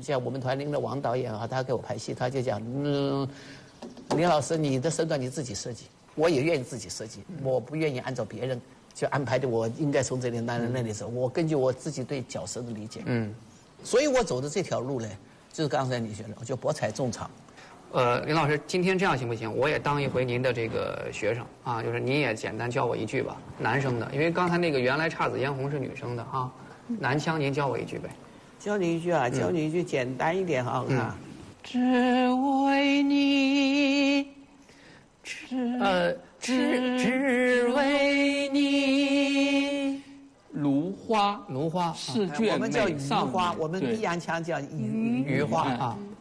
像我们团里的王导演啊，他给我拍戏，他就讲，林老师，你的身段你自己设计，我也愿意自己设计，我不愿意按照别人就安排的，我应该从这里那里走，我根据我自己对角色的理解，所以我走的这条路呢，就是刚才你说的，我就博采众长。 林老师，今天这样行不行？我也当一回您的这个学生啊，就是您也简单教我一句吧，男生的，因为刚才那个原来姹紫嫣红是女生的啊，男腔您教我一句呗。 教你一句啊，教你一句简单一点哈， 只为你，只为你。芦花芦花试卷我们叫美鱼少女， 花，我们益阳腔叫鱼花啊。